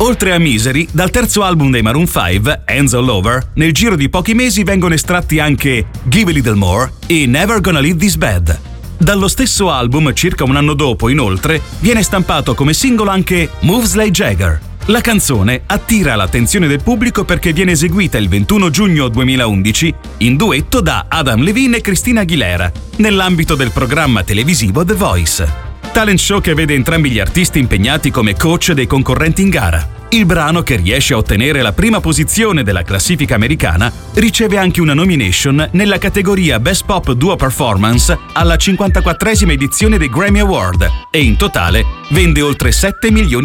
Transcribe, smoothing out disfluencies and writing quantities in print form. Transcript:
Oltre a Misery, dal terzo album dei Maroon 5, Hands All Over, nel giro di pochi mesi vengono estratti anche Give a Little More e Never Gonna Leave This Bed. Dallo stesso album, circa un anno dopo, inoltre, viene stampato come singolo anche Moves Like Jagger. La canzone attira l'attenzione del pubblico perché viene eseguita il 21 giugno 2011 in duetto da Adam Levine e Christina Aguilera, nell'ambito del programma televisivo The Voice. Talent show che vede entrambi gli artisti impegnati come coach dei concorrenti in gara. Il brano, che riesce a ottenere la prima posizione della classifica americana, riceve anche una nomination nella categoria Best Pop Duo Performance alla 54esima edizione dei Grammy Award e in totale vende oltre 7 milioni